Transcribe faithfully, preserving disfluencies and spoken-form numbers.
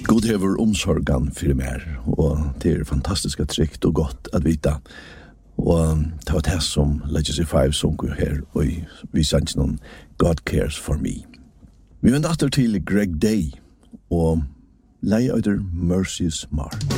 God hever omsorgan fyrir mer, og det er fantastiska trygt og godt at vita. Og det var det som Legacy five sunker her, og vi sanns noen God cares for me. Vi vender atter til Greg Day, og Lay Under Mercy's Mark.